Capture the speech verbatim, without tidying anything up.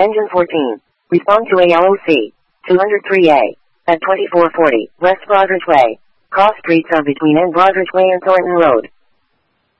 Engine fourteen. Respond to A L O C. two oh three A. At twenty-four forty, West Broadridge Way. Cross streets are between N Broadridge Way and Thornton Road.